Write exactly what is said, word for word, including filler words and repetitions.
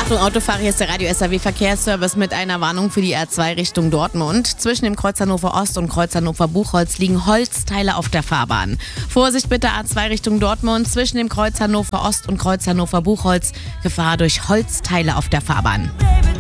Achtung, Autofahrer, hier ist der Radio-S A W-Verkehrsservice mit einer Warnung für die R zwei Richtung Dortmund. Zwischen dem Kreuz Hannover Ost und Kreuz Hannover Buchholz liegen Holzteile auf der Fahrbahn. Vorsicht bitte, A zwei Richtung Dortmund. Zwischen dem Kreuz Hannover Ost und Kreuz Hannover Buchholz Gefahr durch Holzteile auf der Fahrbahn.